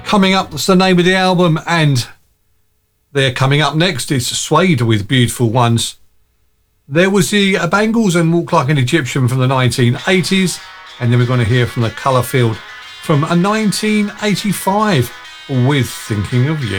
Coming Up, that's the name of the album, and they're coming up next. It's Suede with Beautiful Ones. There was the Bangles and Walk Like an Egyptian from the 1980s, and then we're going to hear from the Colourfield from 1985 with Thinking of You.